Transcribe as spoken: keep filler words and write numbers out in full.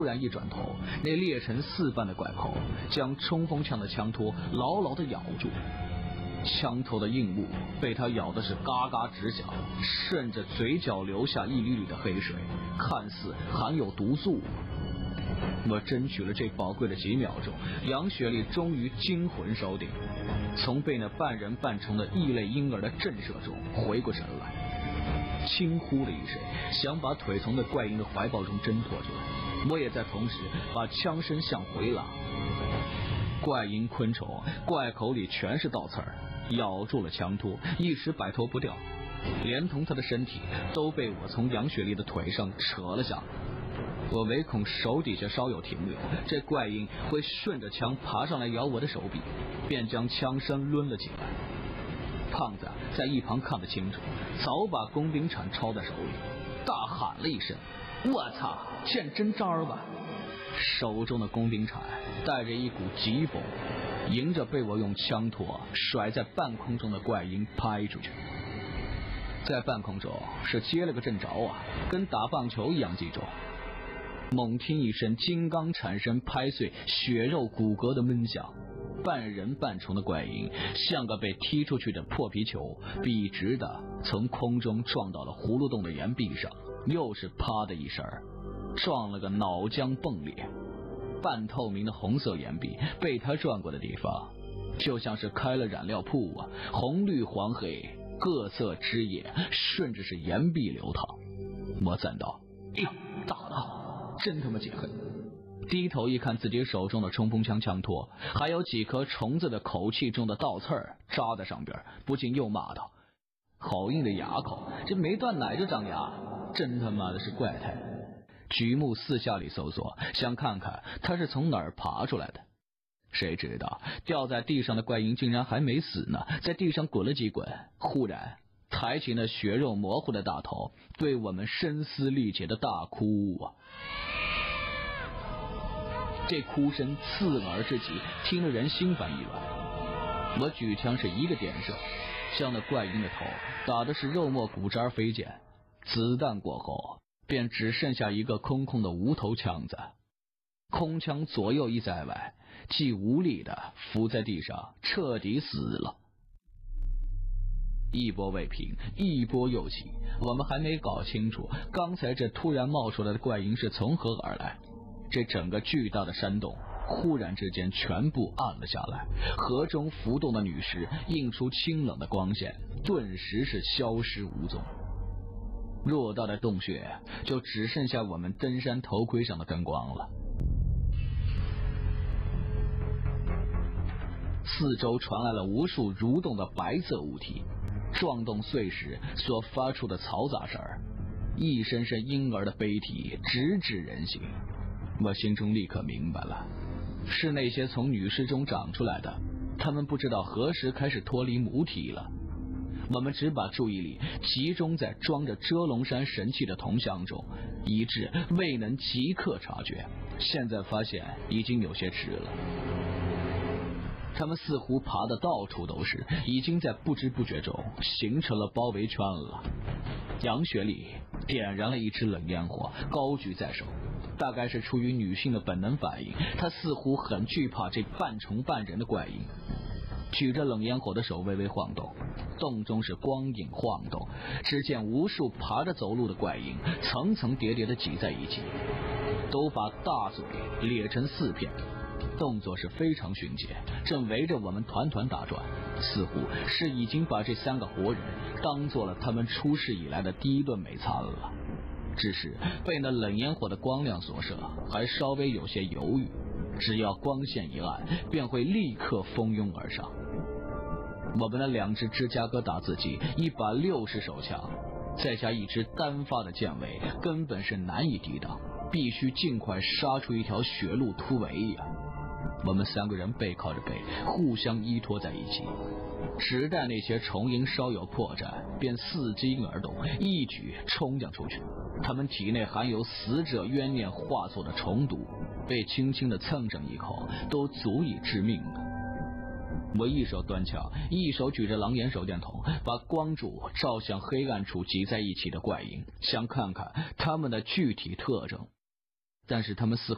突然一转头，那裂成四瓣的怪口将冲锋枪的枪托牢牢地咬住，枪头的硬物被他咬的是嘎嘎直响，顺着嘴角流下一缕缕的黑水，看似含有毒素。我争取了这宝贵的几秒钟，杨雪丽终于惊魂稍定，从被那半人半虫的异类婴儿的震慑中回过神来，轻呼了一声，想把腿从那怪婴的怀抱中挣脱出来。我也在同时把枪身向回拉。怪婴昆虫怪口里全是倒刺儿，咬住了枪托，一时摆脱不掉，连同他的身体都被我从杨雪丽的腿上扯了下来。我唯恐手底下稍有停留，这怪婴会顺着枪爬上来咬我的手臂，便将枪身抡了起来。胖子在一旁看得清楚，早把工兵铲抄在手里，大喊了一声：“我操，见真招吧！”手中的工兵铲带着一股疾风，迎着被我用枪托甩在半空中的怪婴拍出去。在半空中是接了个正着啊，跟打棒球一样击中。猛听一声金刚铲身拍碎血肉骨骼的闷响，半人半虫的怪婴像个被踢出去的破皮球，笔直的从空中撞到了葫芦洞的岩壁上，又是啪的一声，撞了个脑浆迸裂。半透明的红色岩壁被他撞过的地方，就像是开了染料铺啊，红绿黄黑各色汁液顺着是岩壁流淌。我赞道：“哎呦，打的真他妈解恨！”低头一看自己手中的冲锋枪枪托，还有几颗虫子的口气中的倒刺儿扎在上边，不禁又骂道：“好硬的牙口，这没断奶就长牙，真他妈的是怪胎！”举目四下里搜索，想看看他是从哪儿爬出来的。谁知道掉在地上的怪婴竟然还没死呢，在地上滚了几滚，忽然抬起那血肉模糊的大头，对我们声嘶力竭的大哭啊！这哭声刺耳至极，听了人心烦意乱。我举枪是一个点射，将那怪婴的头打的是肉末骨渣飞溅，子弹过后便只剩下一个空空的无头枪子，空枪左右一在外，既无力的伏在地上，彻底死了。一波未平，一波又起，我们还没搞清楚刚才这突然冒出来的怪婴是从何而来。这整个巨大的山洞忽然之间全部暗了下来，河中浮动的女尸映出清冷的光线，顿时是消失无踪。偌大的洞穴就只剩下我们登山头盔上的灯光了。四周传来了无数蠕动的白色物体，撞动碎石所发出的嘈杂声，一声声婴儿的悲啼直指人心。我心中立刻明白了，是那些从女尸中长出来的，他们不知道何时开始脱离母体了。我们只把注意力集中在装着遮龙山神器的铜箱中，以致未能即刻察觉，现在发现已经有些迟了。他们似乎爬得到处都是，已经在不知不觉中形成了包围圈了。杨雪丽点燃了一支冷烟火，高举在手，大概是出于女性的本能反应，她似乎很惧怕这半虫半人的怪婴。举着冷烟火的手微微晃动，洞中是光影晃动，只见无数爬着走路的怪婴层层叠叠的挤在一起，都把大嘴裂成四片，动作是非常迅捷，正围着我们团团打转，似乎是已经把这三个活人当做了他们出世以来的第一顿美餐了。只是被那冷烟火的光亮所射，还稍微有些犹豫，只要光线一暗，便会立刻蜂拥而上。我们的两支芝加哥打字机，一把六式手枪，再加一支单发的剑尾，根本是难以抵挡，必须尽快杀出一条血路突围呀！我们三个人背靠着背，互相依托在一起，只待那些虫蝇稍有破绽，便伺机而动，一举冲将出去。他们体内含有死者冤念化作的虫毒，被轻轻地蹭上一口，都足以致命了。我一手端枪，一手举着狼眼手电筒，把光柱照向黑暗处挤在一起的怪婴，想看看他们的具体特征，但是他们似乎